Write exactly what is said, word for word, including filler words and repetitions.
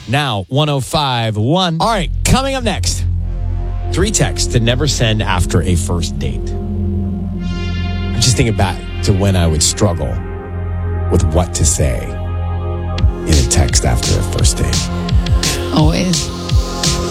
now one oh five point one. All right, coming up next. Three texts to never send after a first date. I'm just thinking back to when I would struggle with what to say in a text after a first date. Always.